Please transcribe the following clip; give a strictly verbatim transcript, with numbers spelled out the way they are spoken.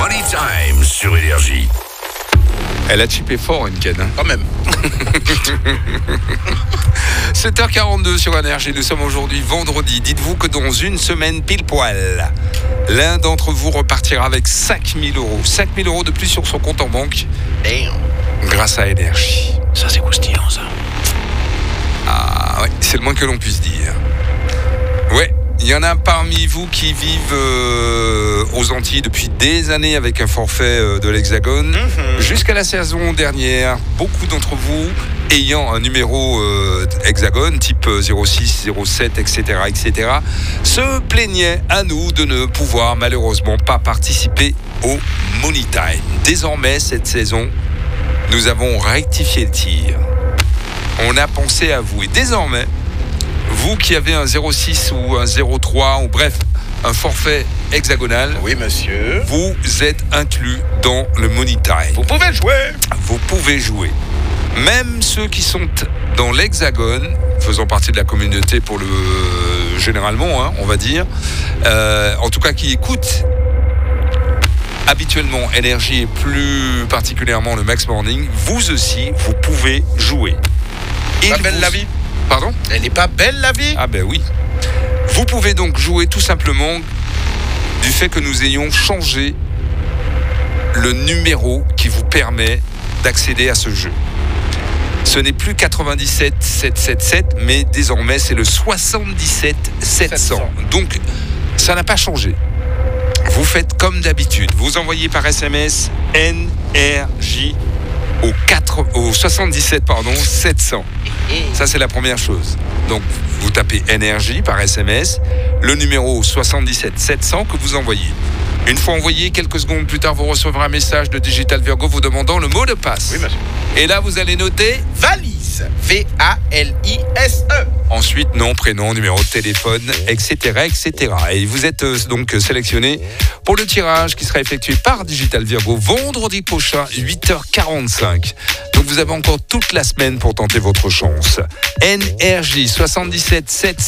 Money Time sur Énergie. Elle a chippé fort, Henken. Hein. Quand même. sept heures quarante-deux sur Énergie. Nous sommes aujourd'hui vendredi. Dites-vous que dans une semaine pile poil, l'un d'entre vous repartira avec cinq mille euros. cinq mille euros de plus sur son compte en banque. Damn. Grâce à Énergie. Ça, c'est croustillant, ça. Ah ouais, c'est le moins que l'on puisse dire. Ouais. Il y en a parmi vous qui vivent euh, aux Antilles depuis des années avec un forfait euh, de l'Hexagone. Mm-hmm. Jusqu'à la saison dernière, beaucoup d'entre vous ayant un numéro euh, Hexagone, type zéro six, zéro sept, et cetera, et cetera, se plaignaient à nous de ne pouvoir malheureusement pas participer au Money Time. Désormais, cette saison, nous avons rectifié le tir. On a pensé à vous et désormais, vous qui avez un zéro six ou un zéro trois, ou bref, un forfait hexagonal, oui, monsieur, vous êtes inclus dans le Money Time. Vous pouvez jouer. Vous pouvez jouer. Même ceux qui sont dans l'Hexagone, faisant partie de la communauté pour le euh, généralement, hein, on va dire, euh, en tout cas qui écoutent habituellement Énergie et plus particulièrement le Max Morning, vous aussi, vous pouvez jouer. Pas Il belle vous... la vie. Pardon ? Elle n'est pas belle la vie ? Ah ben oui. Vous pouvez donc jouer tout simplement du fait que nous ayons changé le numéro qui vous permet d'accéder à ce jeu. Ce n'est plus quatre-vingt-dix-sept sept cent soixante-dix-sept, mais désormais c'est le soixante-dix-sept sept cents. Donc ça n'a pas changé. Vous faites comme d'habitude. Vous envoyez par S M S N R J au, quatre, au soixante-dix-sept pardon, sept cents. Ça, c'est la première chose. Donc, vous tapez Énergie par S M S, le numéro soixante-dix-sept sept cents que vous envoyez. Une fois envoyé, quelques secondes plus tard, vous recevrez un message de Digital Virgo vous demandant le mot de passe. Oui, monsieur. Et là, vous allez noter valise. V A L I S E. Ensuite, nom, prénom, numéro de téléphone, et cetera, et cetera. Et vous êtes euh, donc sélectionné pour le tirage qui sera effectué par Digital Virgo vendredi prochain, huit heures quarante-cinq. Donc, vous avez encore toute la semaine pour tenter votre chance. N R J soixante-dix-sept sept